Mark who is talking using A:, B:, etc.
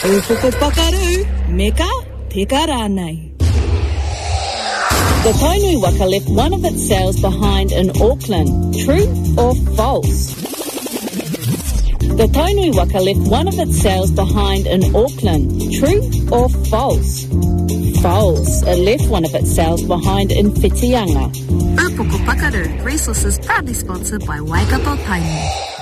A: Ufoko pakaru, meka tika rānei. The Tainui Waka left one of its sails behind in Auckland. True or false? The Tainui Waka left one of its sails behind in Auckland. True or false? False. It left one of its sails behind in Whitianga.
B: Ufoko Pakaru Resources proudly sponsored by Waikato Tainui.